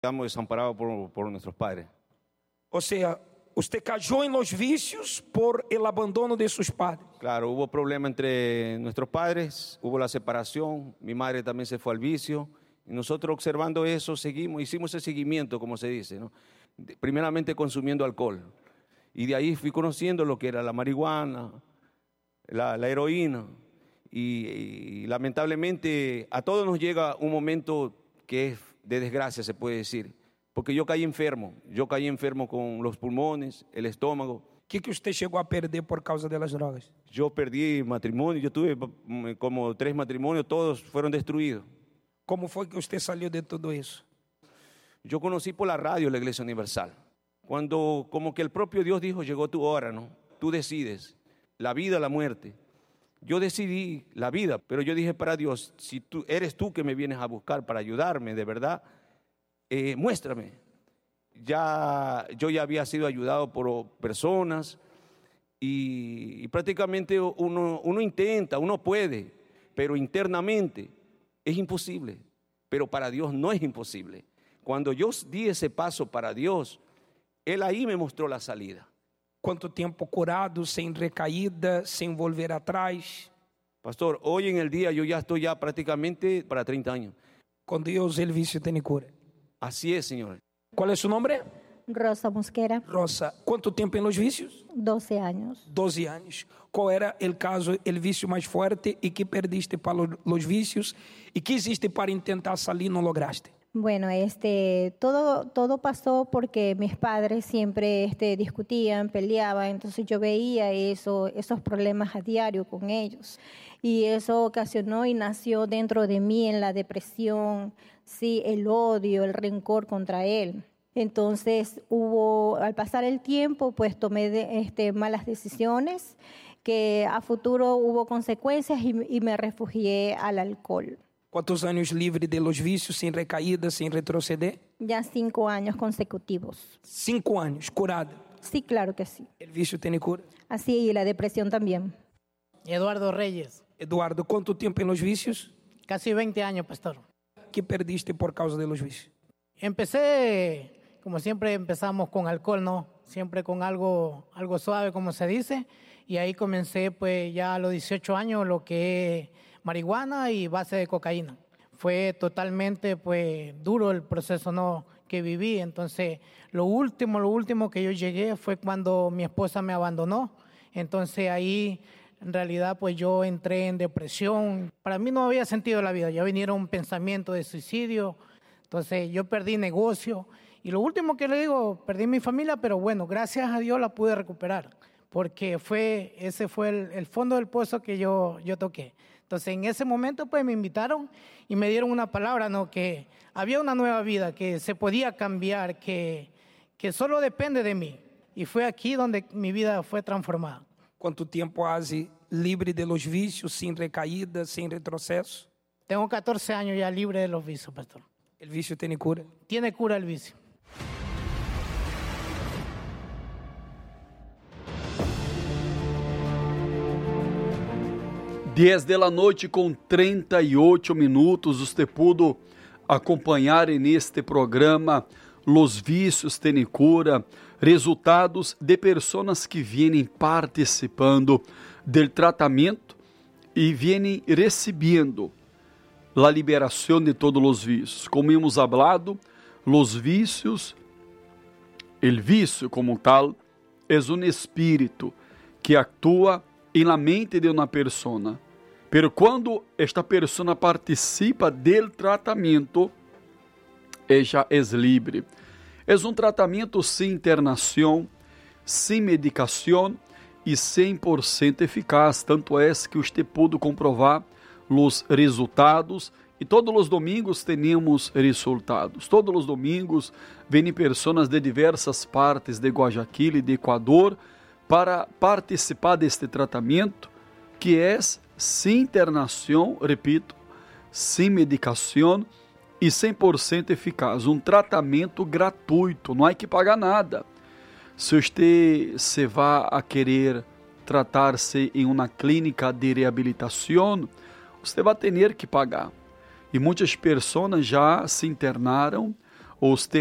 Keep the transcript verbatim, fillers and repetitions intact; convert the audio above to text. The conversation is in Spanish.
Quedamos desamparados por, por nuestros padres. O sea, usted cayó en los vicios por el abandono de sus padres. Claro, hubo problema entre nuestros padres, hubo la separación, mi madre también se fue al vicio, y nosotros observando eso seguimos, hicimos ese seguimiento, como se dice, ¿no? Primeramente consumiendo alcohol, y de ahí fui conociendo lo que era la marihuana, la, la heroína, y, y lamentablemente a todos nos llega un momento que es de desgracia, se puede decir, porque yo caí enfermo, yo caí enfermo con los pulmones, el estómago. O que, que usted chegou a perder por causa das drogas? Yo perdí matrimonio, yo tuve como tres matrimonios, todos fueron destruidos. Como foi que usted salió de todo eso? Yo conocí por la radio la Iglesia Universal, cuando como que el propio Dios dijo, llegó tu hora, ¿no? Tú decides, la vida o la muerte. Yo decidí la vida, pero yo dije para Dios, si tú eres tú que me vienes a buscar para ayudarme, de verdad, eh, muéstrame. Ya, yo ya había sido ayudado por personas y, y prácticamente uno, uno intenta, uno puede, pero internamente es imposible. Pero para Dios no es imposible. Cuando yo di ese paso para Dios, Él ahí me mostró la salida. ¿Cuánto tiempo curado, sin recaída, sin volver atrás? Pastor, hoy en el día yo ya estoy ya prácticamente para treinta años. Con Dios el vicio tiene cura. Así es, Señor. ¿Cuál es su nombre? Rosa Mosquera. Rosa. ¿Cuánto tiempo en los vicios? doce años. doze anos. ¿Cuál era el caso, el vicio más fuerte y que perdiste para los vicios y que hiciste para intentar salir y no lograste? Bueno, este, todo, todo pasó porque mis padres siempre este, discutían, peleaban, entonces yo veía eso, esos problemas a diario con ellos. Y eso ocasionó y nació dentro de mí en la depresión, sí, el odio, el rencor contra él. Entonces hubo, al pasar el tiempo, pues tomé de, este, malas decisiones, que a futuro hubo consecuencias y, y me refugié al alcohol. ¿Cuántos años libre de los vicios, sin recaída, sin retroceder? Ya cinco años consecutivos. Cinco años, curada. Sí, claro que sí. ¿El vicio tiene cura? Así, y la depresión también. Eduardo Reyes. Eduardo, ¿cuánto tiempo en los vicios? Casi veinte años, pastor. ¿Qué perdiste por causa de los vicios? Empecé, como siempre empezamos con alcohol, ¿no? Siempre con algo, algo suave, como se dice. Y ahí comencé, pues, ya a los dieciocho años, lo que es marihuana y base de cocaína. Fue totalmente, pues, duro el proceso, ¿no?, que viví. Entonces, lo último, lo último que yo llegué fue cuando mi esposa me abandonó. Entonces, ahí, en realidad, pues, yo entré en depresión. Para mí no había sentido la vida. Ya vinieron pensamientos de suicidio. Entonces, yo perdí negocio. Y lo último que le digo, perdí mi familia, pero bueno, gracias a Dios la pude recuperar. Porque fue, ese fue el, el fondo del pozo que yo, yo toqué. Entonces, en ese momento, pues, me invitaron y me dieron una palabra, ¿no?, que había una nueva vida, que se podía cambiar, que, que solo depende de mí. Y fue aquí donde mi vida fue transformada. ¿Cuánto tiempo hace libre de los vicios, sin recaída, sin retroceso? Tengo catorce años ya libre de los vicios, pastor. ¿El vicio tiene cura? Tiene cura el vicio. dez da noite com trinta e oito minutos, você pudo acompanhar neste programa Los Vícios Têm Cura, resultados de pessoas que vêm participando do tratamento e vêm recebendo a liberação de todos os vícios. Como hemos hablado, los vícios, el vício como tal, é um espírito que atua em la mente de uma pessoa. Pero quando esta pessoa participa do tratamento, ella é livre. É um tratamento sem internação, sem medicação e cem por cento eficaz. Tanto é que você pode comprovar os resultados e todos os domingos temos resultados. Todos os domingos vêm pessoas de diversas partes de Guayaquil e de Equador para participar deste tratamento que é sem internação, repito, sem medicação e cem por cento eficaz. Um tratamento gratuito, não há que pagar nada. Se você se vai a querer tratar-se em uma clínica de reabilitação, você vai ter que pagar. E muitas pessoas já se internaram Usted